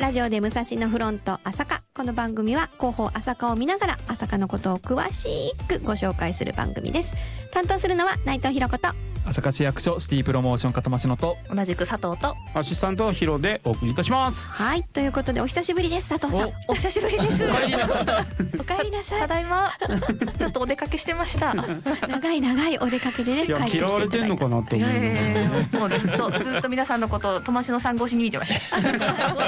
ラジオで武蔵野フロント朝霞。この番組は広報朝霞を見ながら朝霞のことを詳しくご紹介する番組です。担当するのは内藤ひろ子と朝霞市役所シティプロモーション片間のと同じく佐藤とアシスタントヒロでお送りいたします。 はい、ということでお久しぶりです。佐藤さん、 お久しぶりです。 お帰りなさい。 お帰りなさい。 ただいま。ちょっとお出かけしてました。 長いお出かけでね、 いや帰ってきていただいて。 嫌われてんのかなと思う。 もうずっと皆さんのことを友達のさん越しに見てました。